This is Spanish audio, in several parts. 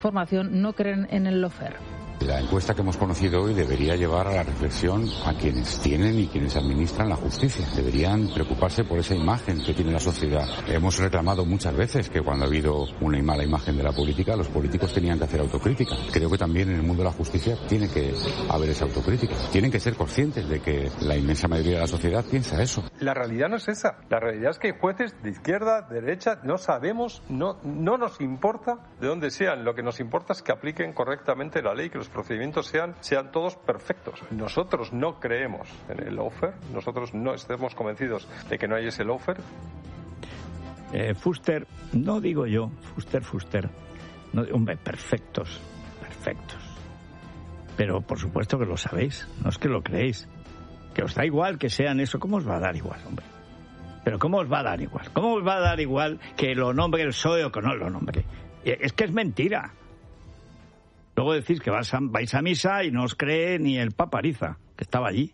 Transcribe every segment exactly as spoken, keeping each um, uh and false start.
Formación no creen en el lawfare. La encuesta que hemos conocido hoy debería llevar a la reflexión a quienes tienen y quienes administran la justicia. Deberían preocuparse por esa imagen que tiene la sociedad. Hemos reclamado muchas veces que cuando ha habido una mala imagen de la política, los políticos tenían que hacer autocrítica. Creo que también en el mundo de la justicia tiene que haber esa autocrítica. Tienen que ser conscientes de que la inmensa mayoría de la sociedad piensa eso. La realidad no es esa. La realidad es que hay jueces de izquierda, de derecha, no sabemos, no, no nos importa de dónde sean. Lo que nos importa es que apliquen correctamente la ley, que los procedimientos sean, sean todos perfectos. Nosotros no creemos en el lawfare, nosotros no estamos convencidos de que no hay ese lawfare. Eh, Fuster, no digo yo, Fuster, Fuster, no, hombre, perfectos, perfectos. Pero por supuesto que lo sabéis, no es que lo creéis, que os da igual que sean eso. ¿Cómo os va a dar igual, hombre? Pero ¿cómo os va a dar igual? ¿Cómo os va a dar igual que lo nombre el P S O E o que no lo nombre? Es que es mentira. Luego decís que vais a, vais a misa y no os cree ni el Papa Ariza, que estaba allí.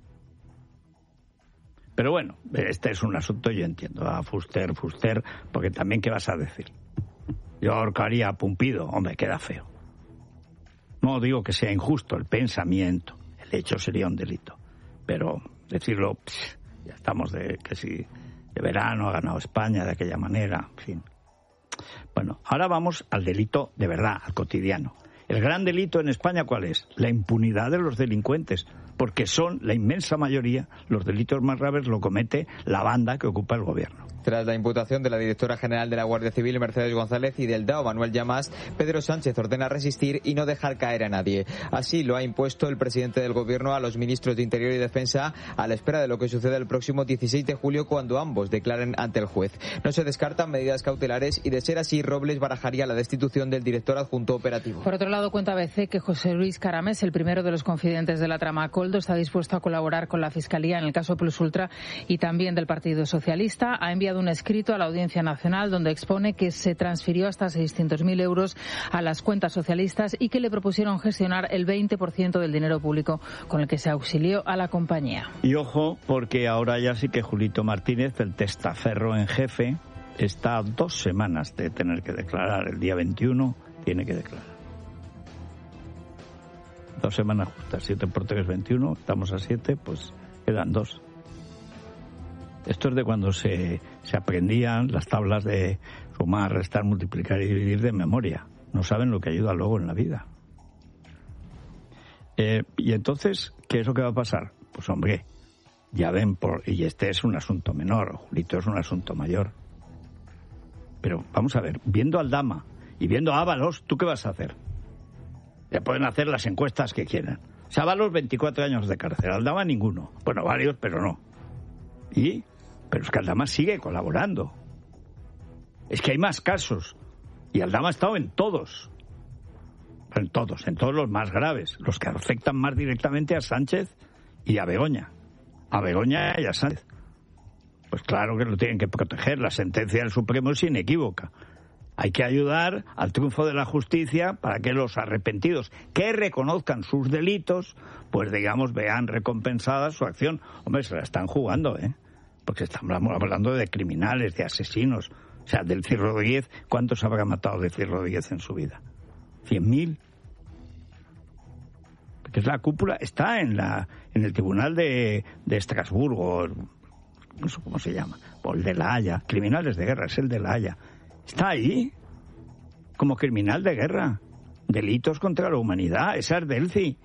Pero bueno, este es un asunto, yo entiendo, a Fuster, Fuster, porque también, ¿qué vas a decir? Yo ahorcaría a Pumpido, hombre, queda feo. No digo que sea injusto el pensamiento, el hecho sería un delito, pero decirlo, pss, ya estamos de que si de verano ha ganado España de aquella manera, en fin. Bueno, ahora vamos al delito de verdad, al cotidiano. El gran delito en España, ¿cuál es? La impunidad de los delincuentes, porque son la inmensa mayoría, los delitos más graves lo comete la banda que ocupa el gobierno. Tras la imputación de la directora general de la Guardia Civil, Mercedes González, y del D A O, Manuel Llamas, Pedro Sánchez ordena resistir y no dejar caer a nadie. Así lo ha impuesto el presidente del Gobierno a los ministros de Interior y Defensa a la espera de lo que suceda el próximo dieciséis de julio, cuando ambos declaren ante el juez. No se descartan medidas cautelares y, de ser así, Robles barajaría la destitución del director adjunto operativo. Por otro lado, cuenta A B C que José Luis Caramés, el primero de los confidentes de la trama Coldo, está dispuesto a colaborar con la Fiscalía en el caso Plus Ultra y también del Partido Socialista. Ha enviado un escrito a la Audiencia Nacional donde expone que se transfirió hasta seiscientos mil euros a las cuentas socialistas y que le propusieron gestionar el veinte por ciento del dinero público con el que se auxilió a la compañía. Y ojo, porque ahora ya sí que Julito Martínez, el testaferro en jefe, está a dos semanas de tener que declarar. El día veintiuno tiene que declarar. Dos semanas justas, siete por tres, veintiuno, estamos a siete, pues quedan dos. Esto es de cuando se, se aprendían las tablas de sumar, restar, multiplicar y dividir de memoria. No saben lo que ayuda luego en la vida. Eh, y entonces, ¿qué es lo que va a pasar? Pues hombre, ya ven, por, y este es un asunto menor, Julito es un asunto mayor. Pero vamos a ver, viendo a Aldama y viendo a Ábalos, ¿tú qué vas a hacer? Le pueden hacer las encuestas que quieran. O sea, Ábalos, veinticuatro años de cárcel, Aldama ninguno. Bueno, varios, pero no. ¿Y? Pero es que Aldama sigue colaborando. Es que hay más casos. Y Aldama ha estado en todos. En todos, en todos los más graves. Los que afectan más directamente a Sánchez y a Begoña. A Begoña y a Sánchez. Pues claro que lo tienen que proteger. La sentencia del Supremo es inequívoca. Hay que ayudar al triunfo de la justicia para que los arrepentidos que reconozcan sus delitos, pues digamos, vean recompensada su acción. Hombre, se la están jugando, ¿eh? Porque estamos hablando de criminales, de asesinos. O sea, del Cid Rodríguez, ¿cuántos habrá matado de Cid Rodríguez en su vida? ¿Cien mil? Porque es la cúpula, está en la en el tribunal de, de Estrasburgo, no sé cómo se llama, o el de La Haya, criminales de guerra, es el de La Haya. Está ahí, como criminal de guerra. Delitos contra la humanidad, esa es Delci.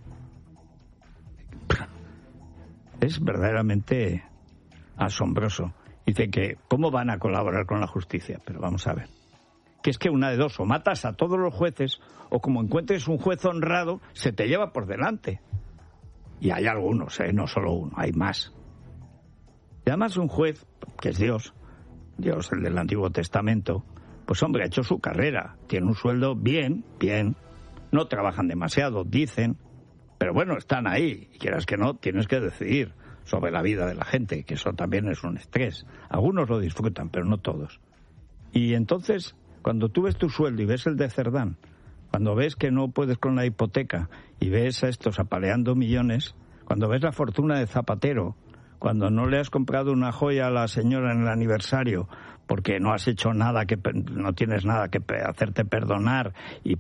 Es verdaderamente asombroso. Dice que, ¿cómo van a colaborar con la justicia? Pero vamos a ver. Que es que una de dos, o matas a todos los jueces, o como encuentres un juez honrado, se te lleva por delante. Y hay algunos, ¿eh? No solo uno, hay más. Y además un juez, que es Dios, Dios, el del Antiguo Testamento, pues hombre, ha hecho su carrera, tiene un sueldo bien, bien, no trabajan demasiado, dicen, pero bueno, están ahí, y quieras que no, tienes que decidir sobre la vida de la gente, que eso también es un estrés. Algunos lo disfrutan, pero no todos. Y entonces, cuando tú ves tu sueldo y ves el de Cerdán, cuando ves que no puedes con la hipoteca y ves a estos apaleando millones, cuando ves la fortuna de Zapatero, cuando no le has comprado una joya a la señora en el aniversario porque no has hecho nada, que no tienes nada que hacerte perdonar y